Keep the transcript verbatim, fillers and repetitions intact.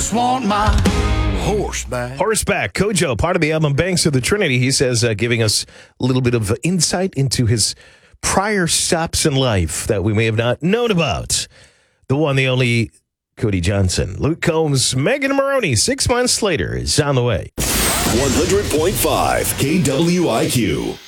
just want my horseback. Horseback, Kojo, part of the album Banks of the Trinity. He says, uh, giving us a little bit of insight into his prior stops in life that we may have not known about. The one, the only Cody Johnson. Luke Combs, Megan Maroney, six months later, is on the way. one hundred point five K W I Q.